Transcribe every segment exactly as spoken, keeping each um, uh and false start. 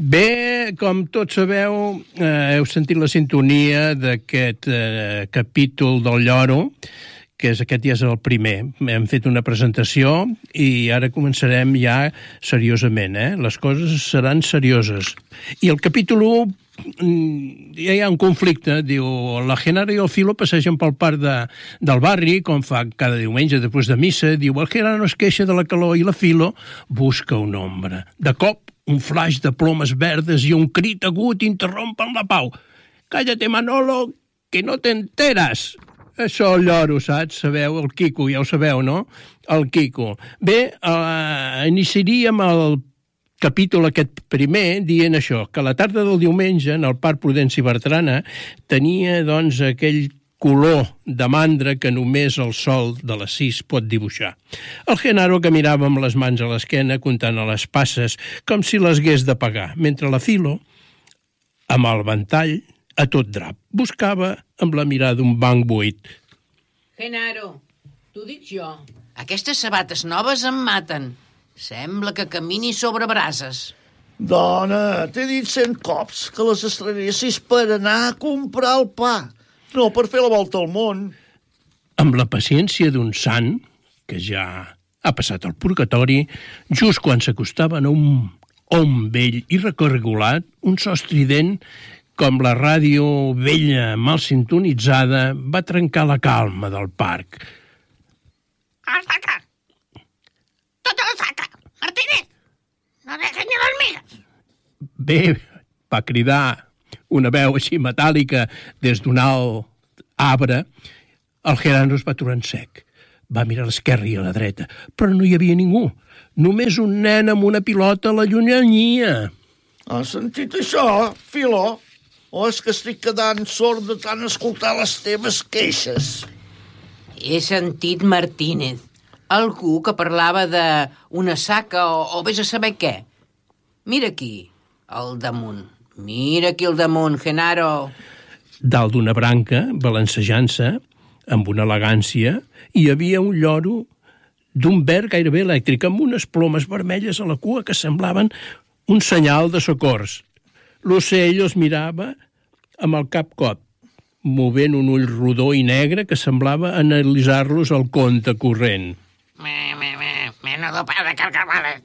Bé, com tots sabeu, eh, heu sentit la sintonia d'aquest eh, capítol del Lloro, que és aquest ja és el primer. Hem fet una presentació i ara començarem ja seriosament, eh? Les coses seran serioses. I el capítol u, ja hi ha un conflicte, diu, la Genaro i el Filo passegen pel parc de, del barri, com fa cada diumenge després de missa, diu, el Genaro es queixa de la calor i la Filo busca una ombra. De cop, un flaix de plomes verdes i un crit agut interrompen la pau. Cállate, Manolo, que no te enteras. Això el Lloro, saps? Sabeu? El Quico, ja ho sabeu, no? El Quico. Bé, eh, iniciaríem el capítol aquest primer dient això, que la tarda del diumenge en el Parc Prudenci Bertrana tenia, doncs, aquell color de mandra que només el sol de les sis pot dibuixar. El Genaro que mirava amb les mans a l'esquena comptant a les passes com si les hagués de pagar, mentre la Filo, amb el ventall a tot drap, buscava amb la mirada un banc buit. Genaro, t'ho dic jo. Aquestes sabates noves em maten. Sembla que camini sobre brases. Dona, t'he dit cent cops que les estrenessis per anar a comprar el pa, no per fer la volta al món. Amb la paciència d'un sant, que ja ha passat el purgatori, just quan s'acostaven a un hom vell i recargolat, un so estrident, com la ràdio vella mal sintonitzada, va trencar la calma del parc. ¡Al saca! ¡Todo lo saca! ¡Martínez! ¡No dejes ni hormigas! Bé, va cridar una veu així metàl·lica des d'un alt arbre. El Genaro es va aturar en sec. Va mirar a l'esquerra i a la dreta, però no hi havia ningú. Només un nen amb una pilota a la llunyania. Has sentit això, Filo? O és que estic quedant sord de tant escoltar les teves queixes? He sentit Martínez, algú que parlava d'una saca o, o vés a saber què. Mira aquí, al damunt. Mira aquí al damunt, Genaro. Dalt d'una branca, balancejant-se, amb una elegància, hi havia un lloro d'un verd gairebé elèctric, amb unes plomes vermelles a la cua que semblaven un senyal de socors. L'ocell els mirava amb el cap cot, movent un ull rodó i negre que semblava analitzar-los al compte corrent. Me, me, me, menudo par de carcavales.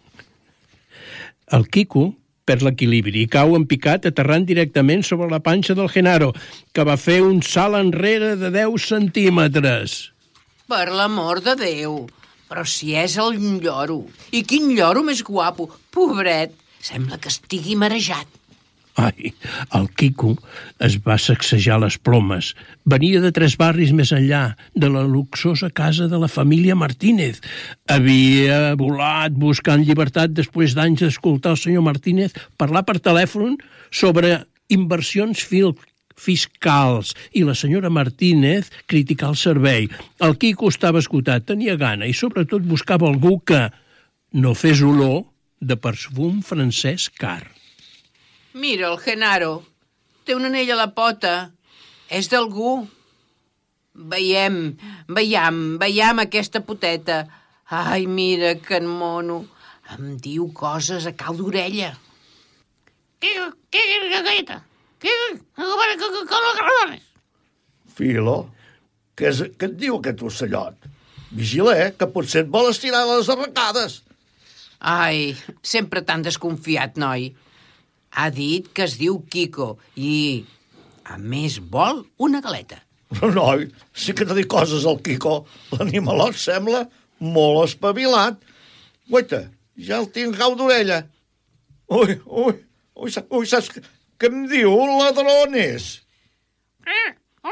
El Quico perd l'equilibri i cau en picat aterrant directament sobre la panxa del Genaro, que va fer un salt enrere de deu centímetres. Per l'amor de Déu! Però si és el lloro! I quin lloro més guapo! Pobret! Sembla que estigui marejat. Ai, el Quico es va sacsejar les plomes. Venia de tres barris més enllà, de la luxosa casa de la família Martínez. Havia volat buscant llibertat després d'anys d'escoltar el senyor Martínez parlar per telèfon sobre inversions fil fiscals i la senyora Martínez criticar el servei. El Quico estava esgotat, tenia gana i sobretot buscava algú que no fes olor de perfum francès car. Mira el Genaro, té un anell a la pota. És d'algú. Veiem, veiem, veiem aquesta poteta. Ai, mira que en mono. Em diu coses a cau d'orella. ¿Qué, qué, qué galleta? ¿Qué, com los garrones? Filo, què, és, què et diu aquest ocellot? Vigila, eh, que potser et vol estirar les arracades. Ai, sempre tan desconfiat, noi. Ha dit que es diu Quico i, a més, vol una galeta. Però, noi, sí que t'ha dit coses al Quico. L'animalot sembla molt espavilat. Guaita, ja el tinc gau d'orella. Ui, ui, ui, ui, saps què, què em diu? Ladrones. Eh,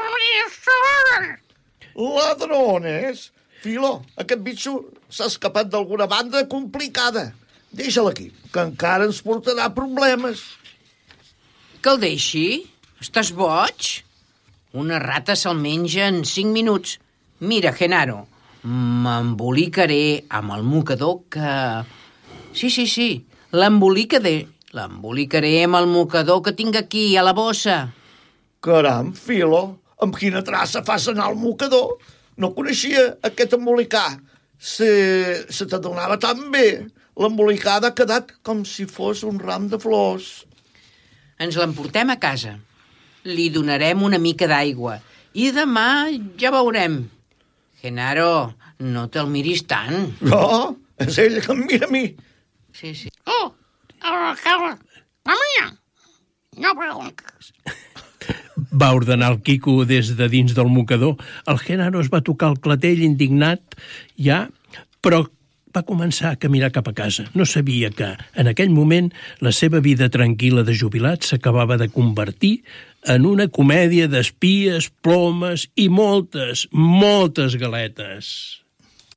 Ladrones? Filo, aquest bitxo s'ha escapat d'alguna banda complicada. Deixa'l aquí, que encara ens portarà problemes. Que el deixi? Estàs boig? Una rata se'l menja en cinc minuts. Mira, Genaro, m'embolicaré amb el mocador que... Sí, sí, sí, l'embolicaré. L'embolicaré amb el mocador que tinc aquí, a la bossa. Caram, Filo, amb quina traça fas anar al mocador? No coneixia aquest embolicar. Se, se t'adonava tan bé. l'embolicada ha quedat com si fos un ram de flors. Ens l'emportem a casa. Li donarem una mica d'aigua i demà ja veurem. Genaro, no te'l miris tant. No, és ell que em mira a mi. Sí, sí. Oh, ahora, Carla, la mía. No preguntes. Va ordenar el Quico des de dins del mocador. El Genaro es va tocar el clatell indignat ja, però va començar a caminar cap a casa. No sabia que, en aquell moment, la seva vida tranquil·la de jubilat s'acabava de convertir en una comèdia d'espies, plomes i moltes, moltes galetes.